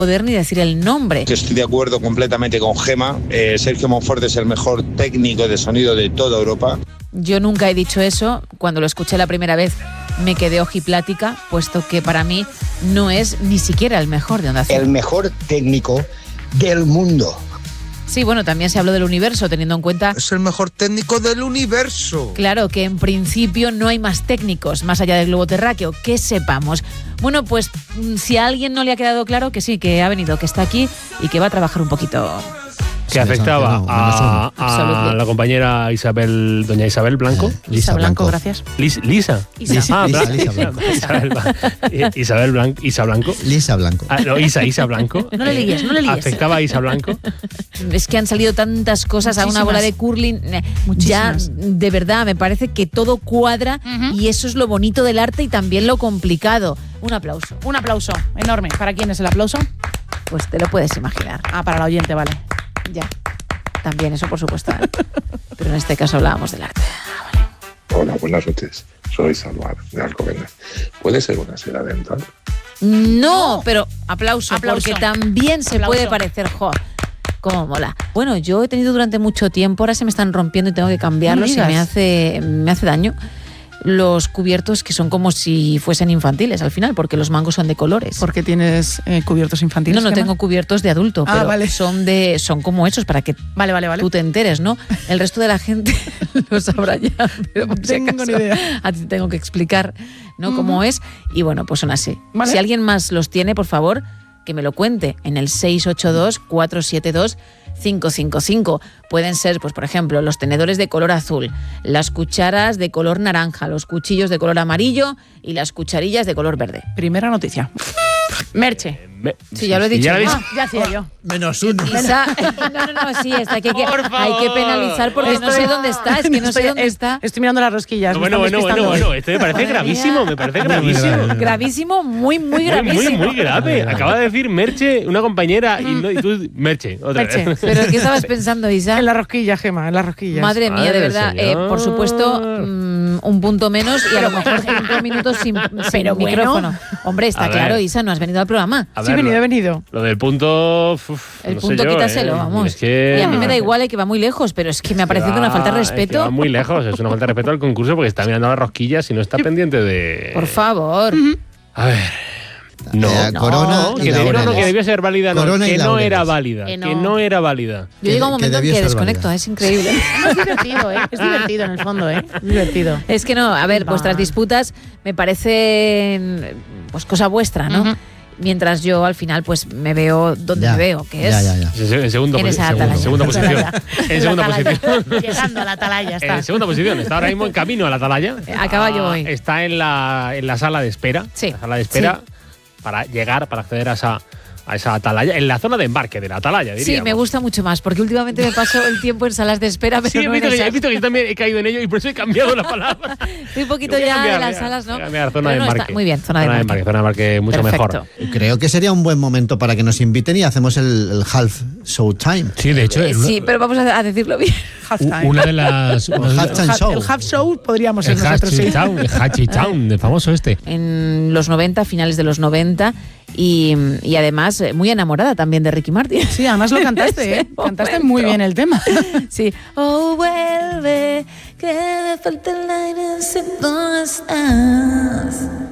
poder ni decir el nombre. Que estoy de acuerdo completamente con Gemma. Sergio Monforte es el mejor técnico de sonido de toda Europa. Yo nunca he dicho eso. Cuando lo escuché la primera vez me quedé ojiplática, puesto que para mí no es ni siquiera el mejor de Onda Cero. El mejor técnico del mundo. Sí, bueno, también se habló del universo, teniendo en cuenta... Es el mejor técnico del universo. Claro, que en principio no hay más técnicos más allá del globo terráqueo, que sepamos. Bueno, pues si a alguien no le ha quedado claro, que sí, que ha venido, que está aquí y que va a trabajar un poquito. Que afectaba a la compañera doña Isabel Blanco. Lisa Blanco, gracias. Lisa. Lisa Blanco. Lisa Blanco. No, Isa Blanco. No le líes. Afectaba a Isa Blanco. Es que han salido tantas cosas a una bola de curling. Ya, de verdad, me parece que todo cuadra y eso es lo bonito del arte y también lo complicado. Un aplauso. Un aplauso enorme. ¿Para quién es el aplauso? Pues te lo puedes imaginar. Para el oyente, vale. Ya. También, eso por supuesto. Pero en este caso hablábamos del arte. Vale. Hola, buenas noches. Soy Salvar, de Alcobendas. ¿Puede ser una seda dental? No, pero aplauso, porque también se puede parecer. Cómo mola. Bueno, yo he tenido durante mucho tiempo, ahora se me están rompiendo y tengo que cambiarlos y me hace daño. Los cubiertos que son como si fuesen infantiles al final, porque los mangos son de colores. ¿Por qué tienes cubiertos infantiles? No tengo cubiertos de adulto, pero vale. son como esos para que vale. tú te enteres, ¿no? El resto de la gente lo sabrá ya, pero no tengo ni idea. A ti tengo que explicar, ¿no? Cómo es. Y bueno, pues son así. ¿Vale? Si alguien más los tiene, por favor, que me lo cuente en el 682-472-555. Pueden ser, pues por ejemplo, los tenedores de color azul, las cucharas de color naranja, los cuchillos de color amarillo y las cucharillas de color verde. Primera noticia. Merche. Sí, ya lo he dicho. Ya hacía yo. Menos uno. No, sí, está hay que penalizar porque no sé dónde está, es que no sé dónde está. Estoy mirando las rosquillas. Bueno, esto me parece gravísimo, Gravísimo, muy gravísimo. Muy grave. Acaba de decir Merche, una compañera, y tú, Merche, otra vez. ¿Pero qué estabas pensando, Isa? En la rosquilla, Gemma, en las rosquillas. Madre mía, de verdad. Por supuesto, un punto menos y a lo mejor 5 minutos sin micrófono. Hombre, está claro, Isa, no has venido al programa. Sí, he venido. Lo del punto... El punto quítaselo, vamos. Es que... Y a mí me da igual, que va muy lejos, pero es que me ha parecido una falta de respeto. Va muy lejos, es una falta de respeto al concurso porque está mirando las rosquillas y no está pendiente de... Por favor. A ver... Corona que debía ser válida, que no era válida. Que no era válida. Yo llego a un momento en que desconecto, es increíble. Es divertido, es divertido en el fondo, es divertido. Es que no, a ver, vuestras disputas me parecen pues cosa vuestra, ¿no? Mientras yo al final pues me veo donde me veo, que es en segunda posición. Llegando a la atalaya está. En segunda posición, está ahora mismo en camino a la atalaya. A caballo voy. Está en la sala de espera. Sí. La sala de espera para acceder a esa atalaya, en la zona de embarque de la atalaya, diríamos. Sí, me gusta mucho más, porque últimamente me paso el tiempo en salas de espera, pero sí, he visto que yo también he caído en ello y por eso he cambiado la palabra. Estoy un poquito ya de las salas, ¿no? Zona de embarque. Muy bien, zona de embarque mucho mejor. Creo que sería un buen momento para que nos inviten y hacemos el half show time. Sí, de hecho. Sí, pero vamos a decirlo bien. Una de las... El half show podríamos ser nosotros. El Hachi Town, el famoso este. En los 90, finales de los 90, y además muy enamorada también de Ricky Martin. Sí, además lo cantaste, ¿eh? Cantaste muy bien el tema. Sí. Oh, vuelve, que me falta el aire si no estás.